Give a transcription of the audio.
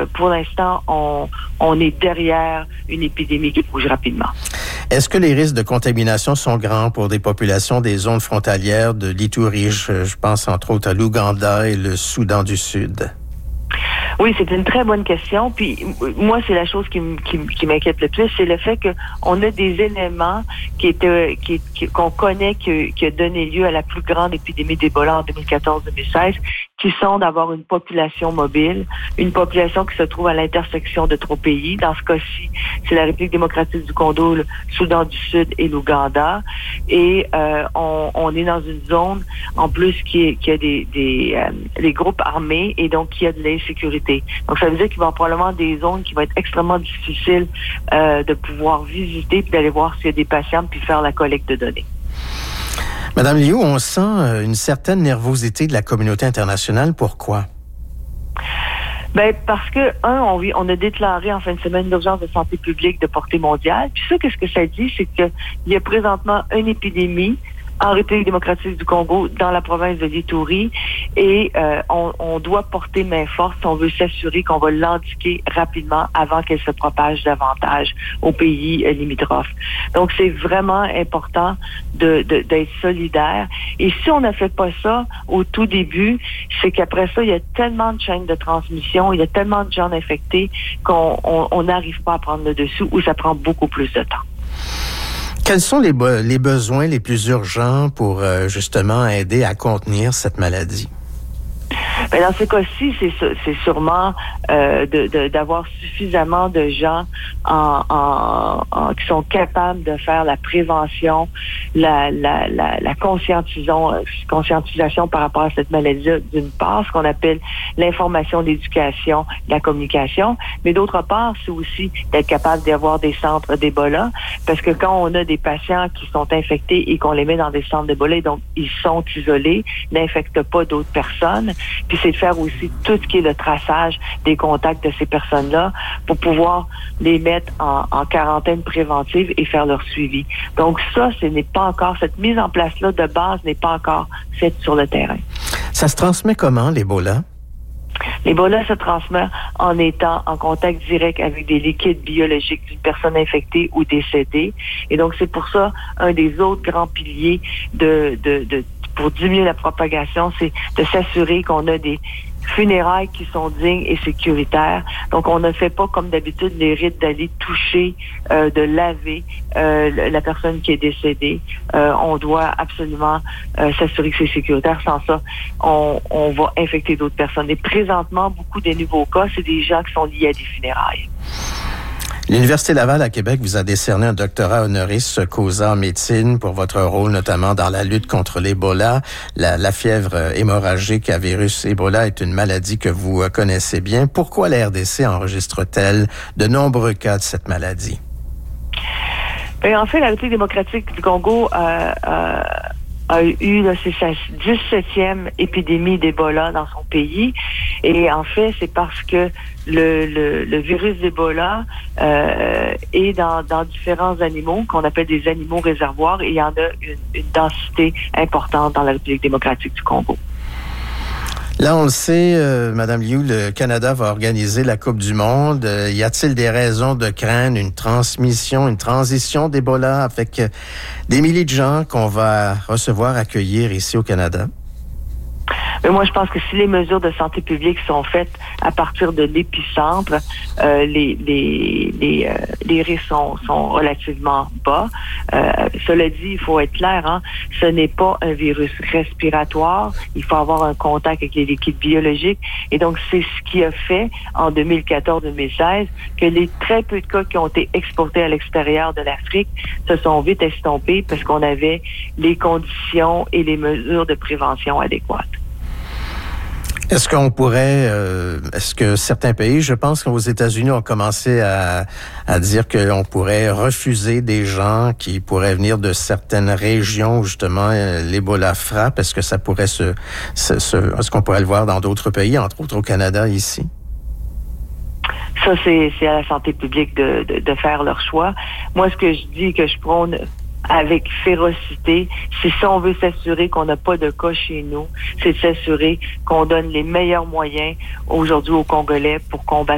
pour l'instant, on est derrière une épidémie qui bouge rapidement. Est-ce que les risques de contamination sont grands pour des populations des zones frontalières de l'Ituri? Je pense entre autres à l'Ouganda et le Soudan du Sud. Oui, c'est une très bonne question. Puis moi, c'est la chose qui m'inquiète le plus, c'est le fait qu'on a des éléments qu'on connaît qui a donné lieu à la plus grande épidémie d'Ebola en 2014-2016, qui sont d'avoir une population mobile, une population qui se trouve à l'intersection de 3 pays. Dans ce cas-ci, c'est la République démocratique du Congo, le Soudan du Sud et l'Ouganda. Et on est dans une zone, en plus, qui a des groupes armés et donc qui a de l'insécurité. Donc, ça veut dire qu'il va y avoir probablement des zones qui vont être extrêmement difficiles de pouvoir visiter puis d'aller voir s'il y a des patients puis faire la collecte de données. Madame Liu, on sent une certaine nervosité de la communauté internationale. Pourquoi? Ben parce que, on a déclaré en fin de semaine l'urgence de santé publique de portée mondiale. Puis ça, qu'est-ce que ça dit? C'est qu'il y a présentement une épidémie en République démocratique du Congo, dans la province de l'Ituri, et on doit porter main forte si on veut s'assurer qu'on va l'endiguer rapidement avant qu'elle se propage davantage aux pays limitrophes. Donc, c'est vraiment important d'être solidaire. Et si on ne fait pas ça au tout début, c'est qu'après ça, il y a tellement de chaînes de transmission, il y a tellement de gens infectés qu'on n'arrive pas à prendre le dessus ou ça prend beaucoup plus de temps. Quels sont les besoins les plus urgents pour justement aider à contenir cette maladie? Ben dans ce cas-ci, c'est sûrement d'avoir suffisamment de gens qui sont capables de faire la prévention, la conscientisation par rapport à cette maladie d'une part, ce qu'on appelle l'information, l'éducation, la communication, mais d'autre part, c'est aussi d'être capable d'avoir des centres d'Ebola, parce que quand on a des patients qui sont infectés et qu'on les met dans des centres d'Ebola, donc ils sont isolés, n'infectent pas d'autres personnes, puis c'est de faire aussi tout ce qui est le traçage des contacts de ces personnes-là pour pouvoir les mettre en quarantaine préventive et faire leur suivi. Donc ça, cette mise en place-là de base n'est pas encore faite sur le terrain. Ça se transmet comment, l'Ebola? L'Ebola se transmet en étant en contact direct avec des liquides biologiques d'une personne infectée ou décédée. Et donc, c'est pour ça, un des autres grands piliers pour diminuer la propagation, c'est de s'assurer qu'on a des funérailles qui sont dignes et sécuritaires. Donc, on ne fait pas comme d'habitude les rites d'aller toucher, de laver la personne qui est décédée. On doit absolument s'assurer que c'est sécuritaire. Sans ça, on va infecter d'autres personnes. Et présentement, beaucoup des nouveaux cas, c'est des gens qui sont liés à des funérailles. L'Université Laval à Québec vous a décerné un doctorat honoris causa en médecine pour votre rôle notamment dans la lutte contre l'Ebola. La fièvre hémorragique à virus Ebola est une maladie que vous connaissez bien. Pourquoi la RDC enregistre-t-elle de nombreux cas de cette maladie? En fait, la République démocratique du Congo a eu c'est sa 17e épidémie d'Ebola dans son pays. Et en fait, c'est parce que le virus d'Ebola est dans différents animaux qu'on appelle des animaux réservoirs et il y en a une densité importante dans la République démocratique du Congo. Là, on le sait, Madame Liu, le Canada va organiser la Coupe du Monde. Y a-t-il des raisons de craindre une transition d'Ebola avec des milliers de gens qu'on va accueillir ici au Canada? Mais moi, je pense que si les mesures de santé publique sont faites à partir de l'épicentre, les risques sont relativement bas. Cela dit, il faut être clair, ce n'est pas un virus respiratoire. Il faut avoir un contact avec les liquides biologiques. Et donc, c'est ce qui a fait, en 2014-2016, que les très peu de cas qui ont été exportés à l'extérieur de l'Afrique se sont vite estompés parce qu'on avait les conditions et les mesures de prévention adéquates. Est-ce que certains pays, je pense qu'aux États-Unis, ont commencé à dire qu'on pourrait refuser des gens qui pourraient venir de certaines régions où justement l'Ebola frappe? Est-ce que ça pourrait est-ce qu'on pourrait le voir dans d'autres pays, entre autres au Canada, ici? Ça, c'est à la santé publique de faire leur choix. Moi, ce que je dis, que je prône avec férocité, c'est si on veut s'assurer qu'on n'a pas de cas chez nous, c'est de s'assurer qu'on donne les meilleurs moyens aujourd'hui aux Congolais pour combattre